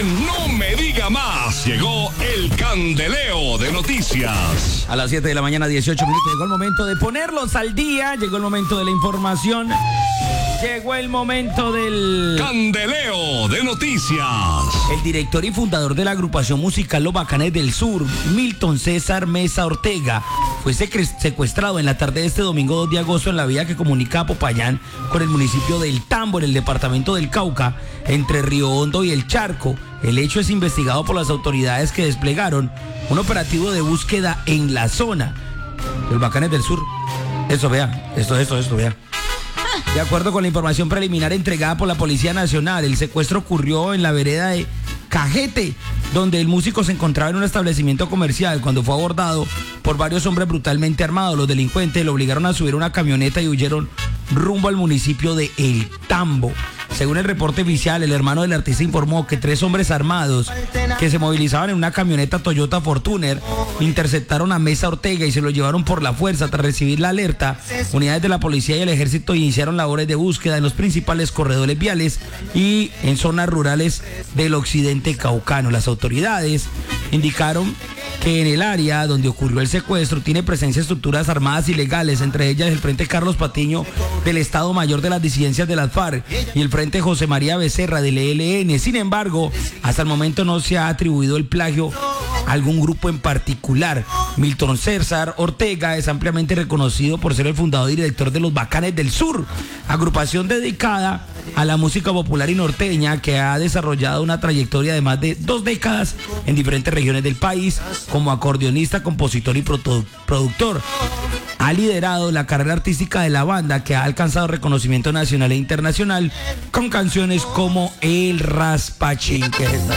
en No Me Diga Más llegó el candeleo de noticias. A las 7 de la mañana, 18 minutos, llegó el momento de ponerlos al día, llegó el momento de la información, llegó el momento del candeleo de noticias. El director y fundador de la agrupación musical Los Bacanes del Sur, Milton César Mesa Ortega, fue secuestrado en la tarde de este domingo 2 de agosto en la vía que comunica a Popayán con el municipio del Tambo, en el departamento del Cauca, entre Río Hondo y El Charco. El hecho es investigado por las autoridades que desplegaron un operativo de búsqueda en la zona. Los Bacanes del Sur. Eso, vea. Esto, vea. De acuerdo con la información preliminar entregada por la Policía Nacional, el secuestro ocurrió en la vereda de Cajete, donde el músico se encontraba en un establecimiento comercial. Cuando fue abordado por varios hombres brutalmente armados, los delincuentes lo obligaron a subir a una camioneta y huyeron rumbo al municipio de El Tambo. Según el reporte oficial, el hermano del artista informó que 3 hombres armados que se movilizaban en una camioneta Toyota Fortuner interceptaron a Mesa Ortega y se lo llevaron por la fuerza. Tras recibir la alerta, unidades de la policía y el ejército iniciaron labores de búsqueda en los principales corredores viales y en zonas rurales del occidente caucano. Las autoridades indicaron que en el área donde ocurrió el secuestro tiene presencia estructuras armadas ilegales, entre ellas el Frente Carlos Patiño del Estado Mayor de las Disidencias de las FARC y el Frente José María Becerra del ELN. Sin embargo, hasta el momento no se ha atribuido el plagio a algún grupo en particular. Milton César Ortega es ampliamente reconocido por ser el fundador y director de Los Bacanes del Sur, agrupación dedicada a la música popular y norteña que ha desarrollado una trayectoria de más de 2 décadas en diferentes regiones del país como acordeonista, compositor y productor. Ha liderado la carrera artística de la banda, que ha alcanzado reconocimiento nacional e internacional con canciones como El Raspachín, que es esta.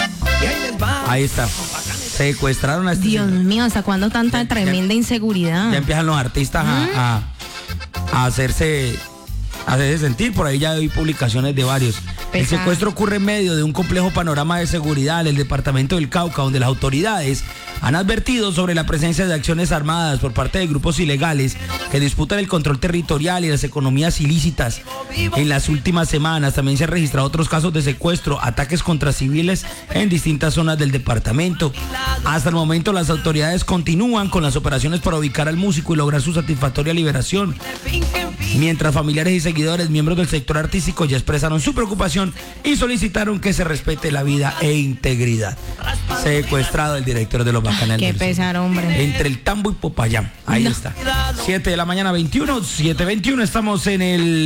Ahí está. Secuestraron a este. Dios mío, ¿hasta cuándo tanta tremenda inseguridad? Ya empiezan los artistas a hacerse sentir. Por ahí ya hay publicaciones de varios. El secuestro ocurre en medio de un complejo panorama de seguridad en el departamento del Cauca, donde las autoridades han advertido sobre la presencia de acciones armadas por parte de grupos ilegales que disputan el control territorial y las economías ilícitas. En las últimas semanas también se han registrado otros casos de secuestro, ataques contra civiles en distintas zonas del departamento. Hasta el momento las autoridades continúan con las operaciones para ubicar al músico y lograr su satisfactoria liberación. Mientras familiares y seguidores, miembros del sector artístico, ya expresaron su preocupación y solicitaron que se respete la vida e integridad. Secuestrado el director de Los Bacanes del Sur. Qué pesar, hombre. Entre el Tambo y Popayán. Ahí está. 7 de la mañana, 21, 7:21. Estamos en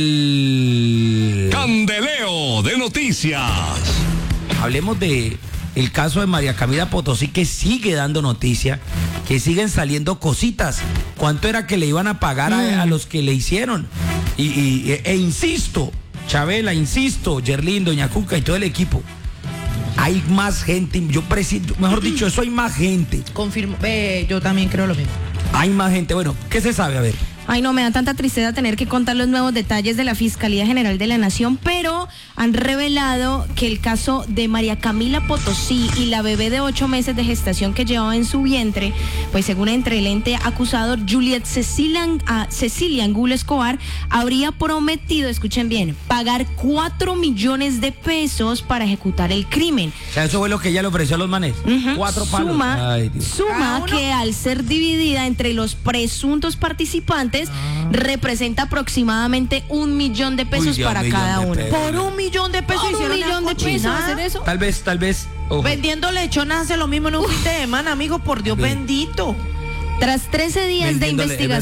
el candeleo de noticias. Hablemos de el caso de María Camila Potosí, que sigue dando noticia, que siguen saliendo cositas. ¿Cuánto era que le iban a pagar a los que le hicieron? E insisto, Chabela, insisto, Yerlín, Doña Cuca y todo el equipo. Hay más gente, mejor dicho, eso hay más gente. Confirmo, yo también creo lo mismo. Hay más gente. Bueno, ¿qué se sabe? A ver. Ay, no, me da tanta tristeza tener que contar los nuevos detalles de la Fiscalía General de la Nación, pero han revelado que el caso de María Camila Potosí y la bebé de 8 meses de gestación que llevaba en su vientre, pues según entre el ente acusador, Juliet Cecilia Angulo Escobar habría prometido, escuchen bien, pagar 4 millones de pesos para ejecutar el crimen. O sea, eso fue lo que ella le ofreció a los manes. 4 palos. Suma que al ser dividida entre los presuntos participantes, representa aproximadamente $1 millón de pesos para cada uno. Por $1 millón de pesos. ¿Por $1 millón de pesos hacer eso? Tal vez. Ojo. Vendiendo lechonas hace lo mismo en un fin de semana, amigo, por Dios bendito. Tras 13 días de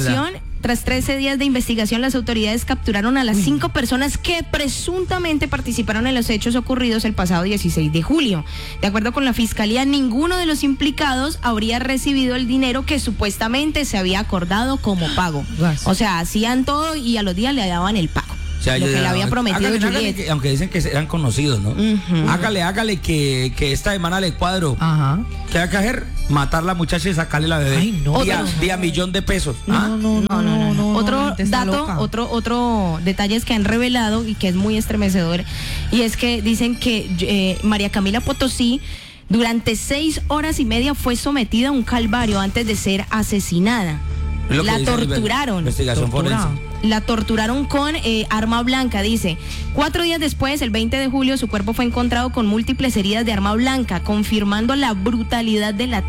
investigación, las autoridades capturaron a las 5 personas que presuntamente participaron en los hechos ocurridos el pasado 16 de julio. De acuerdo con la Fiscalía, ninguno de los implicados habría recibido el dinero que supuestamente se había acordado como pago. O sea, hacían todo y a los días le daban el pago. O sea, lo que le había prometido Juliet. Aunque dicen que eran conocidos, ¿no? Hágale que esta semana le cuadro. ¿Qué hay que hacer? Matar a la muchacha y sacarle la bebé. Ay, no. Vía $1 millón. No. Otro dato, otro detalle es que han revelado y que es muy estremecedor, y es que dicen que María Camila Potosí durante 6 horas y media fue sometida a un calvario antes de ser asesinada. La torturaron. Investigación forense. La torturaron con arma blanca, dice. 4 días después, el 20 de julio, su cuerpo fue encontrado con múltiples heridas de arma blanca, confirmando la brutalidad del ataque.